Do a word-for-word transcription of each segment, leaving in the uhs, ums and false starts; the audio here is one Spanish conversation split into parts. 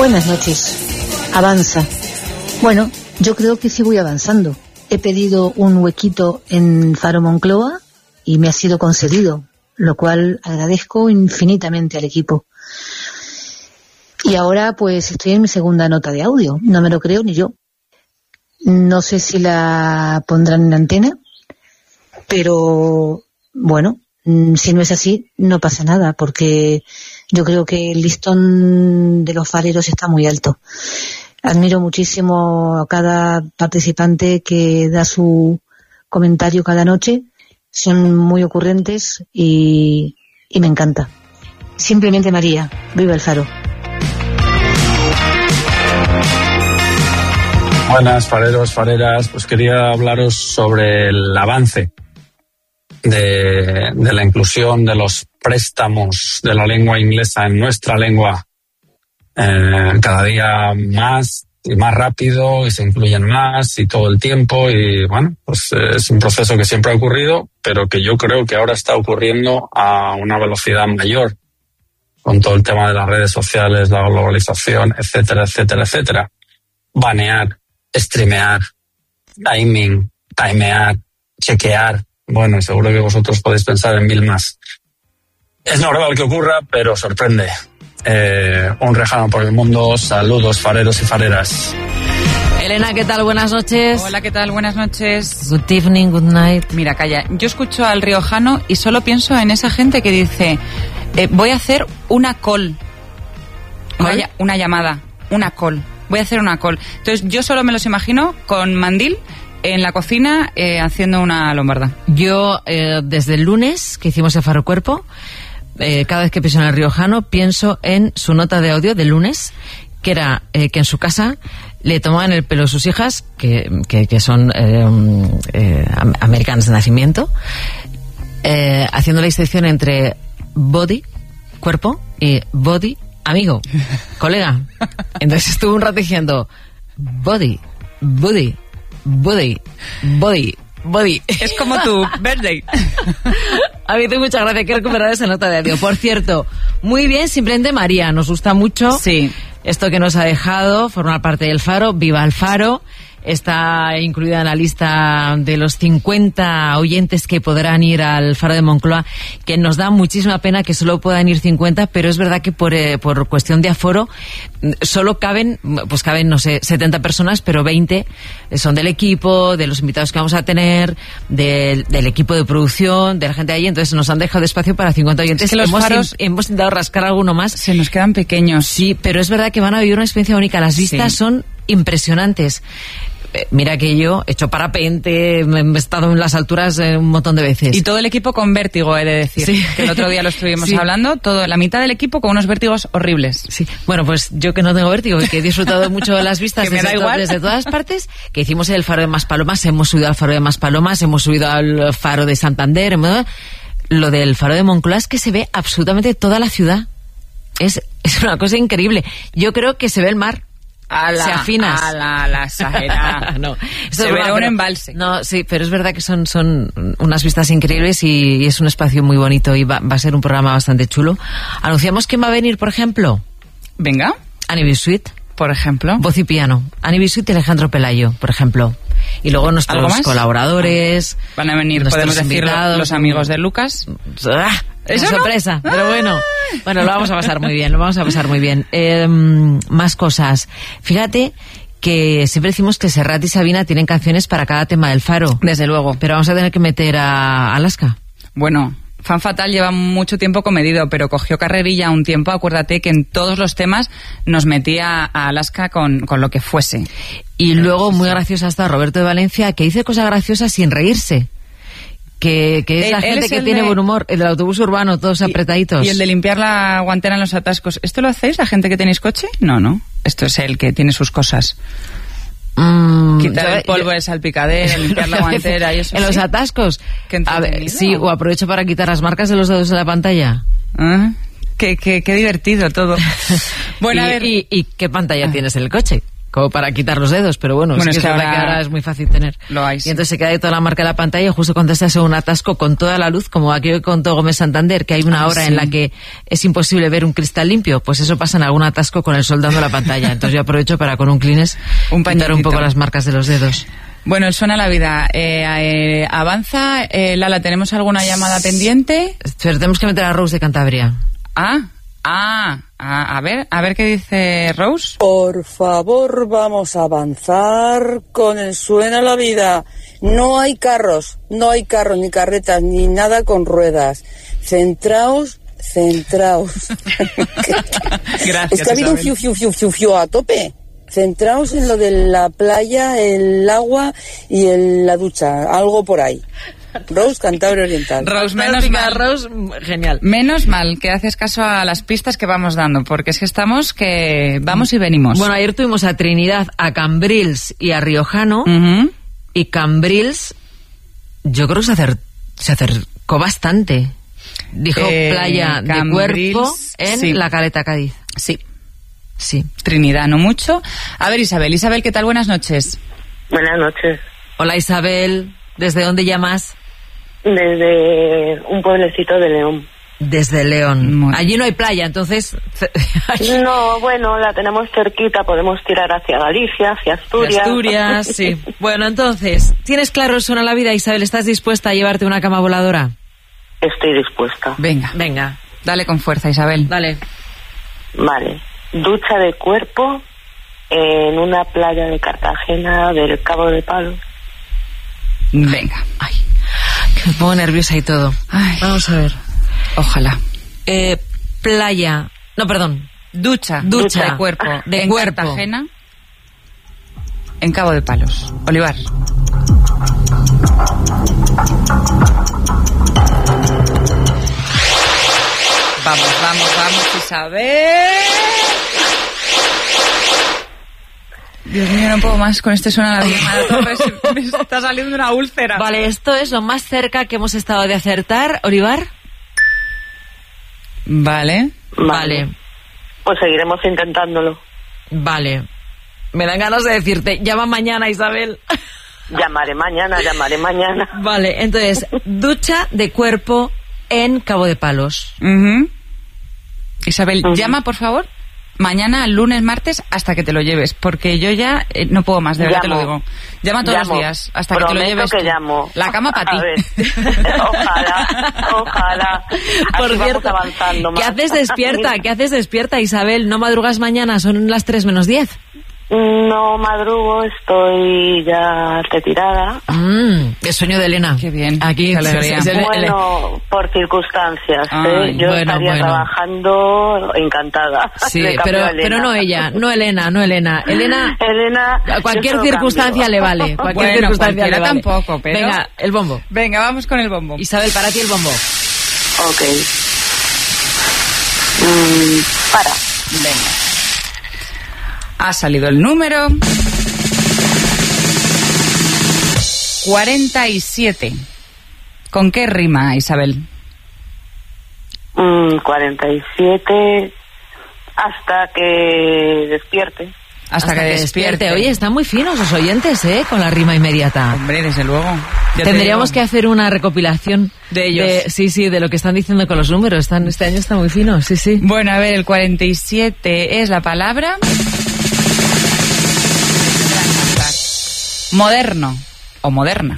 Buenas noches. Avanza. Bueno, yo creo que sí voy avanzando. He pedido un huequito en Faro Moncloa y me ha sido concedido, lo cual agradezco infinitamente al equipo. Y ahora pues estoy en mi segunda nota de audio, no me lo creo ni yo. No sé si la pondrán en la antena, pero bueno, si no es así no pasa nada, porque yo creo que el listón de los fareros está muy alto. Admiro muchísimo a cada participante que da su comentario cada noche, son muy ocurrentes y, y me encanta. Simplemente María, viva el Faro. Buenas, fareros, fareras. Pues quería hablaros sobre el avance de, de la inclusión de los préstamos de la lengua inglesa en nuestra lengua. Eh, cada día más y más rápido, y se incluyen más y todo el tiempo, y bueno, pues eh, es un proceso que siempre ha ocurrido, pero que yo creo que ahora está ocurriendo a una velocidad mayor con todo el tema de las redes sociales, la globalización, etcétera, etcétera, etcétera. Banear, streamear, timing, timear, chequear. Bueno, y seguro que vosotros podéis pensar en mil más. Es normal que ocurra, pero sorprende. Eh, un rejano por el mundo. Saludos, fareros y fareras. Elena, ¿qué tal? Buenas noches. Hola, ¿qué tal? Buenas noches. Good evening, good night. Mira, calla, yo escucho al riojano y solo pienso en esa gente que dice, eh, voy a hacer una call. Una, una llamada, una call. Voy a hacer una call. Entonces yo solo me los imagino con mandil en la cocina eh, haciendo una lombarda. Yo, eh, desde el lunes que hicimos el Faro Cuerpo, eh, cada vez que pienso en el riojano, pienso en su nota de audio del lunes, que era eh, que en su casa le tomaban el pelo a sus hijas, que, que, que son eh, eh, americanas de nacimiento, eh, haciendo la distinción entre body, cuerpo, y body, amigo, colega. Entonces estuve un rato diciendo body, body, body, body, body. Es como tu birthday. A mí te muchas gracias, que recuperar esa nota de audio. Por cierto, muy bien, simplemente María, nos gusta mucho. Sí. Esto que nos ha dejado formar parte del Faro, viva el Faro. Está incluida en la lista de los cincuenta oyentes que podrán ir al Faro de Moncloa, que nos da muchísima pena que solo puedan ir cincuenta, pero es verdad que por, eh, por cuestión de aforo solo caben, pues caben, no sé, setenta personas, pero veinte son del equipo, de los invitados que vamos a tener, del, del equipo de producción, de la gente de allí. Entonces nos han dejado de espacio para cincuenta oyentes. Es que los hemos, faros in, hemos intentado rascar alguno más. Se nos quedan pequeños. Sí, pero es verdad que van a vivir una experiencia única. Las vistas sí. son impresionantes. Mira que yo he hecho parapente, he estado en las alturas un montón de veces. Y todo el equipo con vértigo, he de decir. Sí. Que el otro día lo estuvimos sí. hablando, todo, la mitad del equipo con unos vértigos horribles. Sí. Bueno, pues yo que no tengo vértigo, que he disfrutado mucho de las vistas que me desde, da igual. To- desde todas partes, que hicimos el Faro de Maspalomas, hemos subido al Faro de Maspalomas, hemos subido al Faro de Santander. Hemos... Lo del Faro de Moncloa es que se ve absolutamente toda la ciudad. Es, es una cosa increíble. Yo creo que se ve el mar. A la, se afinas. A la, a la exagera. no, se ve un embalse. No, sí, pero es verdad que son, son unas vistas increíbles y, y es un espacio muy bonito y va, va a ser un programa bastante chulo. ¿Anunciamos quién va a venir, por ejemplo? Venga. Annie Bisuit. Por ejemplo. Voz y piano. Annie Bisuit y Alejandro Pelayo, por ejemplo. Y luego nuestros colaboradores. Van a venir, podemos decir, los amigos de Lucas. ¡Ah! ¿Eso Una no? sorpresa, pero bueno. Bueno, lo vamos a pasar muy bien, lo vamos a pasar muy bien. Eh, más cosas. Fíjate que siempre decimos que Serrat y Sabina tienen canciones para cada tema del Faro. Desde luego. Pero vamos a tener que meter a Alaska. Bueno, Fan Fatal lleva mucho tiempo comedido, pero cogió carrerilla un tiempo. Acuérdate que en todos los temas nos metía a Alaska con, con lo que fuese. Y luego, muy graciosa está Roberto de Valencia, que dice cosas graciosas sin reírse. Que, que es él, la gente es que tiene de... buen humor, el del autobús urbano, todos y, apretaditos. Y el de limpiar la guantera en los atascos. ¿Esto lo hacéis, la gente que tenéis coche? No, no. Esto es el que tiene sus cosas. Mm, Quitar yo, el polvo yo, de salpicadera, limpiar la guantera y eso. En ¿sí? los atascos. A ver, sí, o aprovecho para quitar las marcas de los dedos de la pantalla. Ah, qué, qué, qué divertido todo. Bueno, y, a ver. Y, ¿Y qué pantalla ah. tienes en el coche? como para quitar los dedos, pero bueno, bueno es, es que, que, es ahora que ahora es muy fácil tener. Lo hay, sí. Y entonces se queda ahí toda la marca de la pantalla y justo cuando estás en un atasco con toda la luz, como aquello que contó Gómez Santander, que hay una ah, hora sí. en la que es imposible ver un cristal limpio, pues eso pasa en algún atasco con el sol dando la pantalla. Entonces yo aprovecho para con un Kleenex un quitar un poco las marcas de los dedos. Bueno, el Suena la Vida eh, eh, avanza. Eh, Lala, ¿tenemos alguna llamada pendiente? Pero tenemos que meter a Rose de Cantabria. Ah, ah, ah, a ver, a ver qué dice Rose. Por favor, vamos a avanzar con el Suena la Vida. No hay carros, no hay carros, ni carretas, ni nada con ruedas. Centraos, centraos. Gracias, es que ha habido un fiu, fiu, fiu, fiu, fiu a tope. Centraos en lo de la playa, el agua y el, la ducha, algo por ahí. Rose, Cantabria Oriental. Rose, menos mal. Rose, genial. Menos mal que haces caso a las pistas que vamos dando, porque es que estamos que vamos y venimos. Bueno, ayer tuvimos a Trinidad, a Cambrils y a Riojano, uh-huh. y Cambrils, yo creo que se, acer, se acercó bastante. Dijo eh, playa Cambrils, de cuerpo en sí. la Caleta Cádiz. Sí. Sí. Trinidad, no mucho. A ver, Isabel. Isabel, ¿qué tal? Buenas noches. Buenas noches. Hola, Isabel. ¿Desde dónde llamas? Desde un pueblecito de León. Desde León. Muy Allí no hay playa, entonces... No, bueno, la tenemos cerquita. Podemos tirar hacia Galicia, hacia Asturias. Asturias, sí. Bueno, entonces, ¿tienes claro el Suena la Vida, Isabel? ¿Estás dispuesta a llevarte una cama voladora? Estoy dispuesta. Venga, Venga, dale con fuerza, Isabel. dale. Vale. Ducha de cuerpo en una playa de Cartagena del Cabo de Palos. Venga. Ay, que me pongo nerviosa y todo. Ay. Vamos a ver. Ojalá. Eh, playa... No, perdón. Ducha. Ducha. de cuerpo. De en cuerpo. Cartagena. En Cabo de Palos. Olivar. Vamos, vamos, vamos, Isabel. Dios mío, no puedo más con este Suena la Vida. Me está saliendo una úlcera. Vale, esto es lo más cerca que hemos estado de acertar, Olivar. Vale. Vale. Pues seguiremos intentándolo. Vale. Me dan ganas de decirte, llama mañana, Isabel. Llamaré mañana, llamaré mañana. Vale, entonces, ducha de cuerpo en Cabo de Palos. Uh-huh. Isabel, Uh-huh. llama, por favor, mañana, lunes, martes, hasta que te lo lleves, porque yo ya eh, no puedo más, de verdad te lo digo. Llama todos Llamo. los días, hasta Prometo que te lo lleves. que tú. llamo. La cama para A ti. ver. Ojalá, ojalá. Por Así cierto, vamos avanzando más. ¿qué haces despierta? ¿Qué haces despierta, Isabel? ¿No madrugas mañana? Son las tres menos diez. No madrugo, estoy ya retirada. Mm, el sueño de Elena. Qué bien, Aquí, qué alegría. se- se- se- Bueno, por circunstancias. Ay, ¿eh? Yo bueno, estaría bueno. trabajando encantada. Sí, Le cambio pero, a Elena. pero no ella, no Elena, no Elena. Elena, Elena, a cualquier yo se lo circunstancia cambio. le vale. Cualquier Bueno, circunstancia le cualquiera vale. tampoco, pero- Venga, el bombo. Venga, vamos con el bombo. Isabel, para ti el bombo. Ok. Mm, para. Venga. Ha salido el número cuarenta y siete. ¿Con qué rima, Isabel? Mm, cuarenta y siete hasta que despierte. Hasta, que, despierte. Oye, están muy finos los oyentes, ¿eh? Con la rima inmediata. Hombre, desde luego. Ya te Tendríamos digo. que hacer una recopilación De ellos. sí, sí, de lo que están diciendo con los números. Están, este año está muy fino, sí, sí. Bueno, a ver, el cuarenta y siete es la palabra... Moderno o moderna.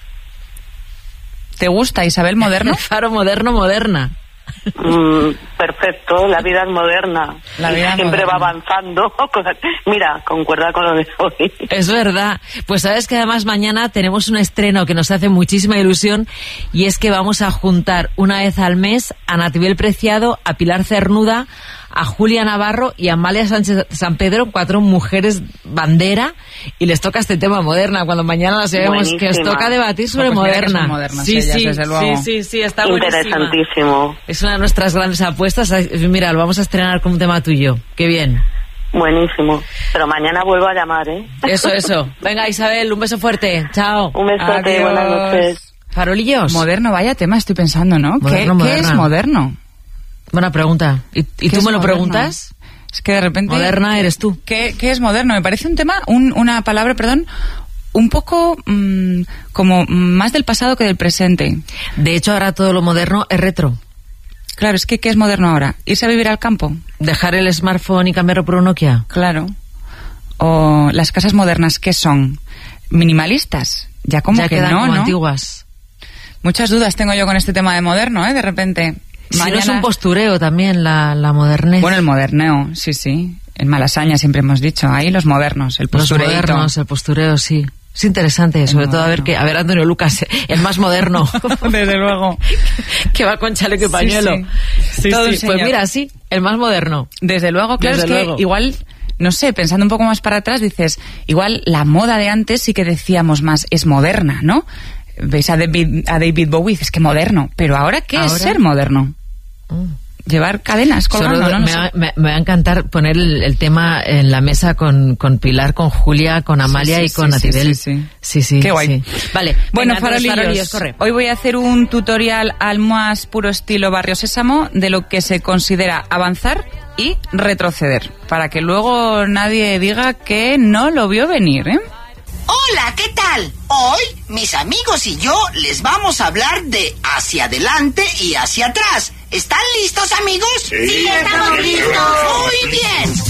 ¿Te gusta, Isabel, moderno? Faro moderno, moderna. Mm, perfecto, la vida es moderna. La vida Siempre moderna. va avanzando. Mira, concuerda con lo de hoy. Es verdad. Pues sabes que además mañana tenemos un estreno que nos hace muchísima ilusión y es que vamos a juntar una vez al mes a Natibel Preciado, a Pilar Cernuda, a Julia Navarro y a Amalia Sánchez San Pedro, cuatro mujeres bandera, y les toca este tema moderna, cuando mañana las llevemos, que os Buenísima. toca debatir sobre Pues mira que moderna. son modernas sí, ellas, sí, desde luego. sí, sí, sí, está buenísima. Interesantísimo. Es una de nuestras grandes apuestas. Mira, lo vamos a estrenar con un tema tuyo. Qué bien. Buenísimo. Pero mañana vuelvo a llamar, ¿eh? Eso, eso. Venga, Isabel, un beso fuerte. Chao. Un besote, Adiós. buenas noches. Farolillos. Moderno, vaya tema, estoy pensando, ¿no? Moderno, ¿Qué, ¿qué es moderna. moderno? Buena pregunta. ¿Y, y ¿Qué tú es me lo moderno? preguntas? Es que de repente... Moderna eres tú. ¿Qué, qué es moderno? Me parece un tema, un, una palabra, perdón, un poco mmm, como más del pasado que del presente. De hecho, ahora todo lo moderno es retro. Claro, es que ¿qué es moderno ahora? ¿Irse a vivir al campo? ¿Dejar el smartphone y cambiarlo por un Nokia? Claro. O las casas modernas, ¿qué son? ¿Minimalistas? Ya como ya que quedan no, como ¿no? Antiguas. Muchas dudas tengo yo con este tema de moderno, ¿eh? De repente... Si mañana... no es un postureo también, la, la modernez. Bueno, el moderneo, sí, sí. En Malasaña siempre hemos dicho, ahí los modernos, el postureito. Los modernos, el postureo, sí. Es interesante, sobre el todo moderno. a ver que, a ver Antonio Lucas, el más moderno. Desde luego. Que va con chaleco y pañuelo. Sí, sí. Sí, Todo sí. un señor. Pues mira, sí, el más moderno. Desde luego, claro, Desde es que luego. igual, no sé, pensando un poco más para atrás, dices, igual la moda de antes sí que decíamos más, es moderna, ¿no? Veis a David, a David Bowie, es que moderno. Pero ahora, ¿qué ¿Ahora? es ser moderno? Mm. Llevar cadenas colgando, Solo ¿no? No me, sé. va, me, me va a encantar poner el, el tema en la mesa con, con Pilar, con Julia, con Amalia Sí, y sí, con sí, Atidel. sí, sí. sí, sí. Qué guay. Sí. Vale, Bueno, venga, entonces, farolillos, farolillos, corre. hoy voy a hacer un tutorial al más puro estilo Barrio Sésamo de lo que se considera avanzar y retroceder, para que luego nadie diga que no lo vio venir, ¿eh? Hola, ¿qué tal? Hoy mis amigos y yo les vamos a hablar de hacia adelante y hacia atrás. ¿Están listos, amigos? Sí, estamos listos. Muy bien.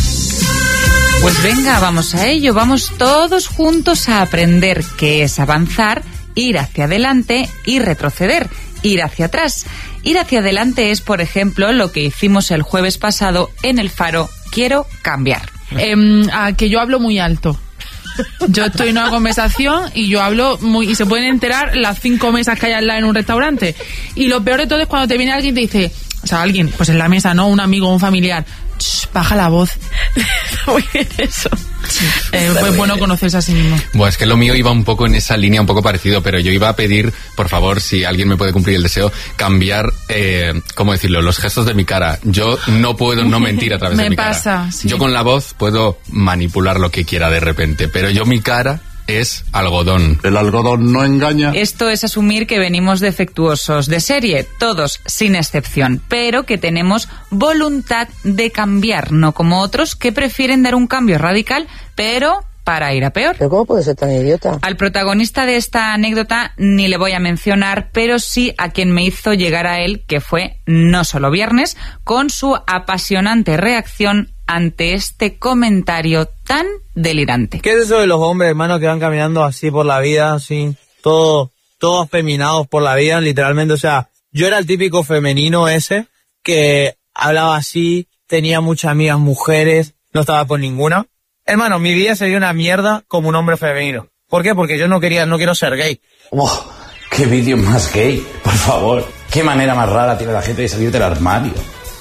Pues venga, vamos a ello, vamos todos juntos a aprender qué es avanzar, ir hacia adelante y retroceder, ir hacia atrás. Ir hacia adelante es, por ejemplo, lo que hicimos el jueves pasado en el Faro Quiero Cambiar. Eh, a que yo hablo muy alto. Yo estoy en una conversación y yo hablo muy... Y se pueden enterar las cinco mesas que hay al lado en un restaurante. Y lo peor de todo es cuando te viene alguien y te dice... O sea, alguien, pues en la mesa, ¿no? Un amigo, un familiar... Shh, baja la voz. Muy bien eso. Eh, pues bueno conocerse a sí mismo. Bueno, es que lo mío iba un poco en esa línea, un poco parecido, pero yo iba a pedir, por favor, si alguien me puede cumplir el deseo, cambiar, eh, ¿cómo decirlo?, los gestos de mi cara. Yo no puedo no mentir a través Me de mi pasa, cara. sí. Yo con la voz puedo manipular lo que quiera de repente, pero yo mi cara es algodón. El algodón no engaña. Esto es asumir que venimos defectuosos de serie, todos sin excepción, pero que tenemos voluntad de cambiar, no como otros que prefieren dar un cambio radical, pero para ir a peor. ¿Pero cómo puede ser tan idiota? Al protagonista de esta anécdota ni le voy a mencionar, pero sí a quien me hizo llegar a él, que fue No Solo Viernes, con su apasionante reacción ante este comentario tan delirante. ¿Qué es eso de los hombres, hermano, que van caminando así por la vida, así, todo, todos feminados por la vida, literalmente? O sea, yo era el típico femenino ese que hablaba así, tenía muchas amigas mujeres, no estaba por ninguna. Hermano, mi vida sería una mierda como un hombre femenino. ¿Por qué? Porque yo no quería, no quiero ser gay. Oh, qué vídeo más gay, por favor. Qué manera más rara tiene la gente de salir del armario.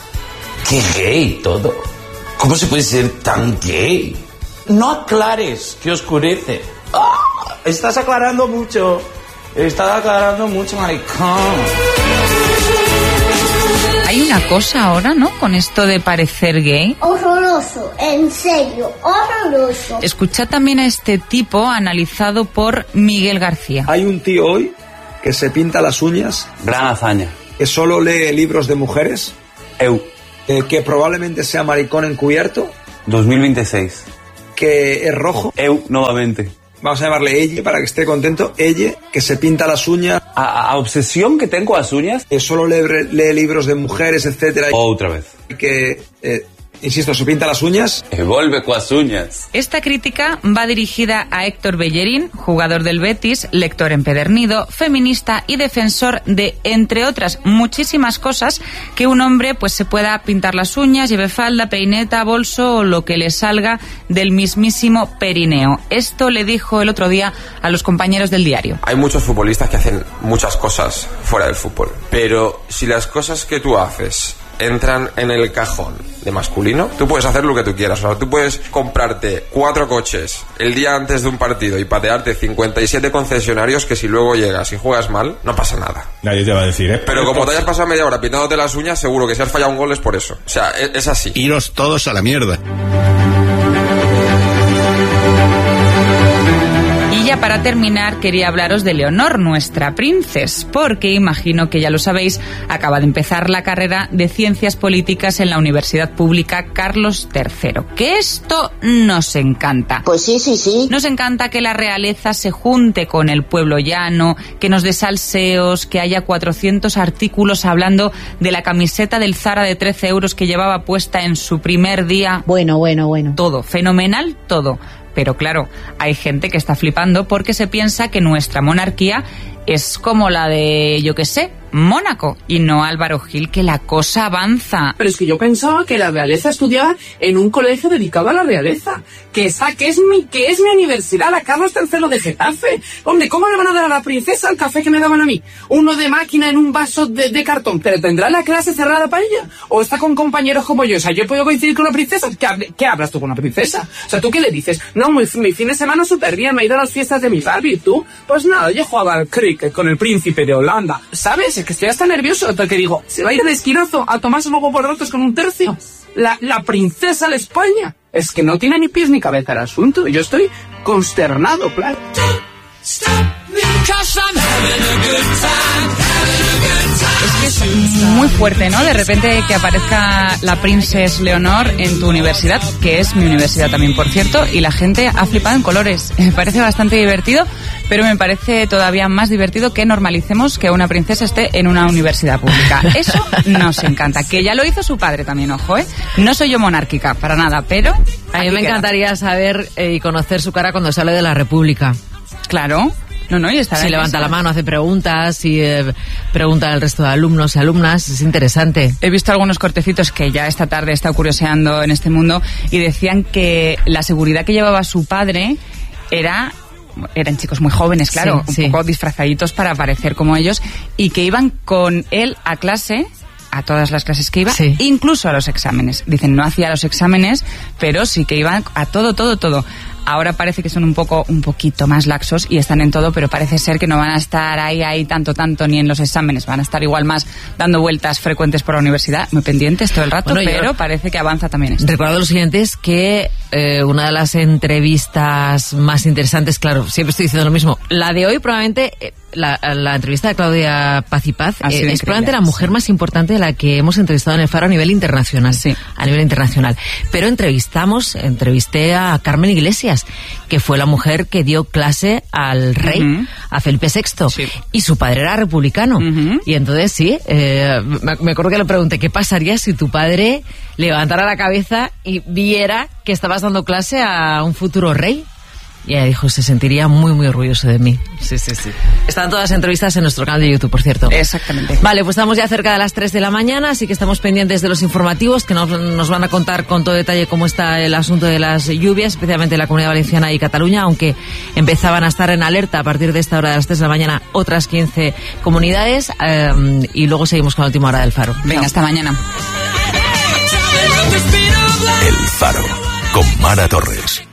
Qué gay todo. ¿Cómo se puede ser tan gay? No aclares, que oscurece. ¡Ah! Estás aclarando mucho. Estás aclarando mucho, maricón. Hay una cosa ahora, ¿no?, con esto de parecer gay. Horroroso, en serio, horroroso. Escuchad también a este tipo analizado por Miguel García. Hay un tío hoy que se pinta las uñas. Gran hazaña. Que solo lee libros de mujeres. Eu. Eh, que probablemente sea maricón encubierto. dos mil veintiséis. Que es rojo. Eu, nuevamente. Vamos a llamarle Elle para que esté contento. Elle, que se pinta las uñas. ¿A, a obsesión que tengo a las uñas? Que solo lee, lee libros de mujeres, etcétera. Otra vez. Que, eh, insisto, se pinta las uñas. E vuelve con las uñas. Esta crítica va dirigida a Héctor Bellerín, jugador del Betis, lector empedernido, feminista y defensor de, entre otras muchísimas cosas, que un hombre pues se pueda pintar las uñas, lleve falda, peineta, bolso o lo que le salga del mismísimo perineo. Esto le dijo el otro día a los compañeros del diario. Hay muchos futbolistas que hacen muchas cosas fuera del fútbol, pero si las cosas que tú haces entran en el cajón de masculino, tú puedes hacer lo que tú quieras. O sea, tú puedes comprarte cuatro coches el día antes de un partido y patearte cincuenta y siete concesionarios que si luego llegas y juegas mal, no pasa nada. Nadie te va a decir, ¿eh? Pero como te hayas pasado media hora pintándote las uñas, seguro que si has fallado un gol es por eso. O sea, es, es así. Iros todos a la mierda. Y ya ya para terminar quería hablaros de Leonor, nuestra princesa, porque imagino que ya lo sabéis, acaba de empezar la carrera de Ciencias Políticas en la Universidad Pública Carlos tercero. Que esto nos encanta. Pues sí, sí, sí. Nos encanta que la realeza se junte con el pueblo llano, que nos dé salseos, que haya cuatrocientos artículos hablando de la camiseta del Zara de trece euros que llevaba puesta en su primer día. Bueno, bueno, bueno. Todo, fenomenal, todo. Pero claro, hay gente que está flipando porque se piensa que nuestra monarquía es como la de, yo qué sé, Mónaco, y no Álvaro Gil, que la cosa avanza. Pero es que yo pensaba que la realeza estudiaba en un colegio dedicado a la realeza, que esa que es mi que es mi universidad, la Carlos tercero de Getafe. Hombre, ¿cómo le van a dar a la princesa el café que me daban a mí? Uno de máquina en un vaso de, de cartón. ¿Pero tendrá la clase cerrada para ella? ¿O está con compañeros como yo? O sea, ¿yo puedo coincidir con una princesa? ¿Qué, hable, ¿qué hablas tú con una princesa? O sea, ¿tú qué le dices? No, mi, mi fin de semana súper bien, me he ido a las fiestas de mi Barbie. ¿Tú? Pues nada, yo jugaba al cricket con el príncipe de Holanda. ¿Sabes? Es que estoy hasta nervioso, que digo, se va a ir de esquinazo a tomarse luego por ratos con un tercio. La, la princesa de España. Es que no tiene ni pies ni cabeza el asunto. Yo estoy consternado, claro. Es que es muy fuerte, ¿no? De repente que aparezca la princesa Leonor en tu universidad, que es mi universidad también, por cierto, y la gente ha flipado en colores. Me parece bastante divertido, pero me parece todavía más divertido que normalicemos que una princesa esté en una universidad pública. Eso nos encanta, que ya lo hizo su padre también, ojo, ¿eh? No soy yo monárquica, para nada, pero... A mí me queda. encantaría saber eh, y conocer su cara cuando sale de la República. Claro. No, no, y está si levanta la mano, hace preguntas, y eh, pregunta al resto de alumnos y alumnas, es interesante. He visto algunos cortecitos que ya esta tarde he estado curioseando en este mundo y decían que la seguridad que llevaba su padre era... eran chicos muy jóvenes, claro, sí, un sí. poco disfrazaditos para parecer como ellos, y que iban con él a clase, a todas las clases que iba, sí. incluso a los exámenes. Dicen, no hacía los exámenes, pero sí que iban a todo, todo, todo. Ahora parece que son un poco, un poquito más laxos y están en todo, pero parece ser que no van a estar ahí, ahí tanto, tanto ni en los exámenes. Van a estar igual más dando vueltas frecuentes por la universidad, muy pendientes todo el rato, bueno, pero yo parece que avanza también esto. Recuerdo a los siguientes que eh, una de las entrevistas más interesantes, claro, siempre estoy diciendo lo mismo, la de hoy probablemente... Eh, La, la entrevista de Claudia Paz y Paz eh, es probablemente la mujer más importante de la que hemos entrevistado en el Faro a nivel internacional. Sí. A nivel internacional. Pero entrevistamos, entrevisté a Carmen Iglesias, que fue la mujer que dio clase al rey, uh-huh. a Felipe sexto. Sí. Y su padre era republicano. Uh-huh. Y entonces sí, eh, me, me acuerdo que le pregunté, ¿qué pasaría si tu padre levantara la cabeza y viera que estabas dando clase a un futuro rey? Y ella dijo, se sentiría muy, muy orgulloso de mí. Sí, sí, sí. Están todas las entrevistas en nuestro canal de YouTube, por cierto. Exactamente. Vale, pues estamos ya cerca de las tres de la mañana, así que estamos pendientes de los informativos, que nos, nos van a contar con todo detalle cómo está el asunto de las lluvias, especialmente en la Comunidad Valenciana y Cataluña, aunque empezaban a estar en alerta a partir de esta hora de las tres de la mañana otras quince comunidades, eh, y luego seguimos con la última hora del Faro. Venga, hasta mañana. El Faro, con Mara Torres.